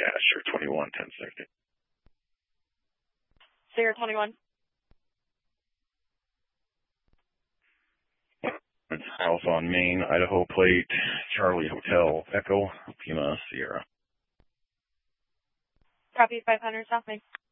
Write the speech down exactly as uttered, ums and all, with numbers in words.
Yeah, sure, twenty-one, ten sixty. Sierra twenty-one. House on Main, Idaho plate, Charlie Hotel, Echo, Pima, Sierra. Copy five hundred, South Main.